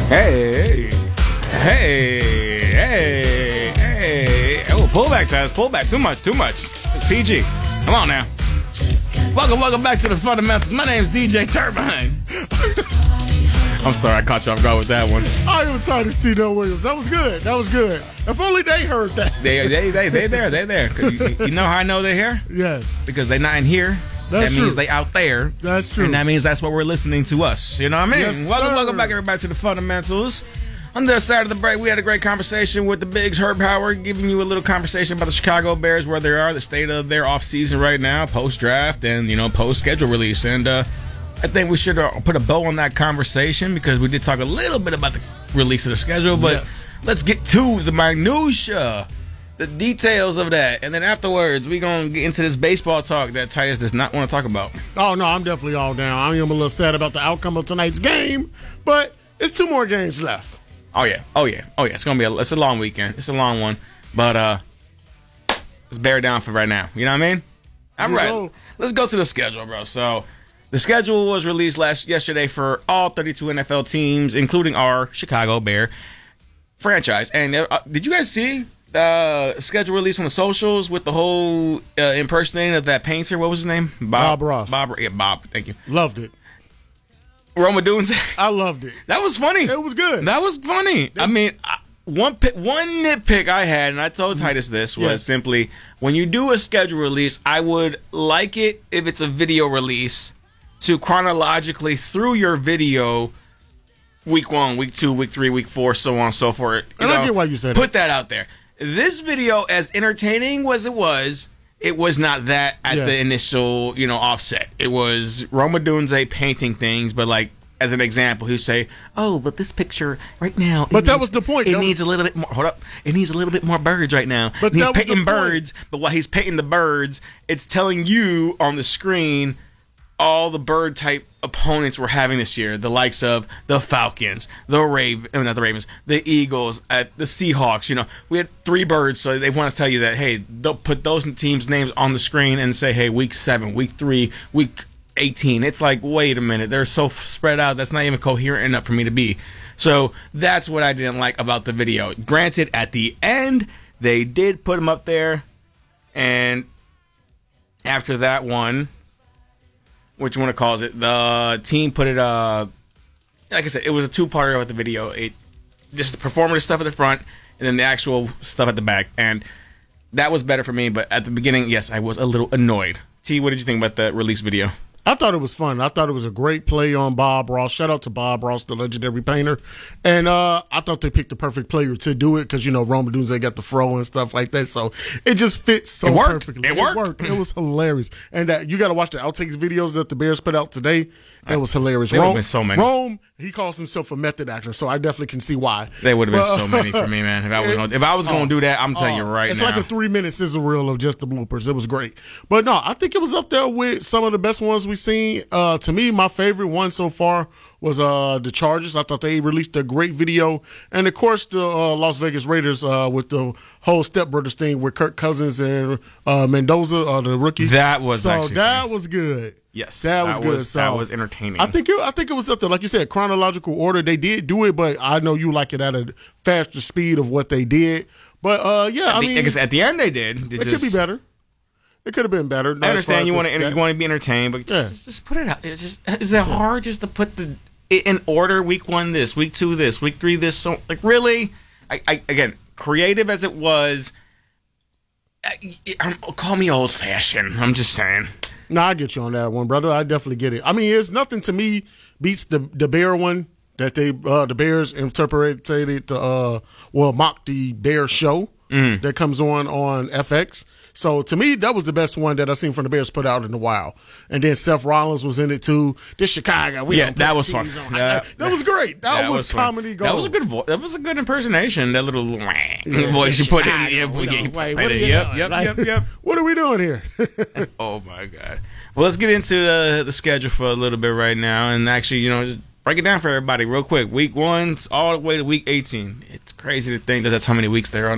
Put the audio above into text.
Hey, hey, hey, hey. Oh, pull back, Taz. Pull back. Too much. It's PG. Come on now. Welcome back to the Fundamentals. My name's DJ Turbine. I'm sorry, I caught you off guard with that one. I am tired of C.L. Williams. That was good. If only they heard that. They're there. You know how I know they're here? Yes. Because they're not in here. That means they out there. That's true. And that means that's what we're listening to us. You know what I mean? Yes, welcome back, everybody, to the Fundamentals. On the other side of the break, we had a great conversation with the Bigs, Herb Howard, giving you a little conversation about the Chicago Bears, where they are, the state of their offseason right now, post-draft and, post-schedule release. And I think we should put a bow on that conversation because we did talk a little bit about the release of the schedule. But Let's get to the minutia, the details of that. And then afterwards, we're going to get into this baseball talk that Titus does not want to talk about. Oh, no, I'm definitely all down. I am a little sad about the outcome of tonight's game, but it's 2 more games left. Oh yeah. It's gonna be it's a long weekend. It's a long one, but let's bear down for right now. You know what I mean? All right. Let's go to the schedule, bro. So the schedule was released yesterday for all 32 NFL teams, including our Chicago Bear franchise. And did you guys see the schedule release on the socials with the whole impersonating of that painter? What was his name? Bob Ross. Bob. Thank you. Loved it. Roma Dunze. I loved it. That was funny. It was good. That was funny. I mean, one nitpick I had, and I told Titus this, was simply when you do a schedule release, I would like it if it's a video release to chronologically through your video week 1, week 2, week 3, week 4, so on and so forth. I get why you said put that out there. This video, as entertaining as it was not that at the initial, offset. It was Roma Dunze painting things, but like as an example, he'd say, "Oh, but this picture right now." But that was the point. It needs a little bit more. Hold up. It needs a little bit more birds right now. But he's painting birds, but while he's painting the birds, it's telling you on the screen all the bird type opponents we're having this year, the likes of the Falcons, the Eagles, the Seahawks. We had 3 birds, so they want to tell you that, hey, they'll put those teams' names on the screen and say, hey, week 7, week 3, week 18. It's like, wait a minute, they're so spread out, that's not even coherent enough for me to be. So that's what I didn't like about the video. Granted, at the end, they did put them up there, and after that one, what you want to call it, the team put it, like I said, it was a 2-parter with the video. Just the performative stuff at the front, and then the actual stuff at the back. And that was better for me, but at the beginning, yes, I was a little annoyed. T, what did you think about the release video? I thought it was fun. I thought it was a great play on Bob Ross. Shout out to Bob Ross, the legendary painter. And I thought they picked the perfect player to do it because, Roma Dunze got the fro and stuff like that. So it just fits so perfectly. It worked. It was hilarious. And you got to watch the outtakes videos that the Bears put out today. It was hilarious. There would have been so many. Rome, he calls himself a method actor, so I definitely can see why. There would have been so many for me, man. If I was going to do that, I'm telling you right now. It's like a 3-minute sizzle reel of just the bloopers. It was great. But no, I think it was up there with some of the best ones we've seen. To me, my favorite one so far was the Chargers. I thought they released a great video. And, of course, the Las Vegas Raiders with the whole Step Brothers thing with Kirk Cousins and Mendoza, the rookie. That was was good. Yes. That was good. That was entertaining. I think it was up there. Like you said, chronological order. They did do it, but I know you like it at a faster speed of what they did. But, at the end they did. It could be better. It could have been better. I understand you want to be entertained, but just put it out. Is it hard just to put in order? Week 1 this, week 2 this, week 3 this. So really, again, creative as it was, call me old fashioned. I'm just saying. No, I get you on that one, brother. I definitely get it. I mean, it's nothing to me beats the Bear one that the Bears interpreted to mock the Bear show that comes on FX. So, to me, that was the best one that I've seen from the Bears put out in a while. And then Seth Rollins was in it, too. This Chicago. That was fun. That was great. That was comedy gold. That was a good voice. That was a good impersonation, that little voice you put in. Yep. What are we doing here? Oh, my God. Well, let's get into the schedule for a little bit right now. And actually, just break it down for everybody real quick. Week 1 all the way to week 18. It's crazy to think that that's how many weeks there are.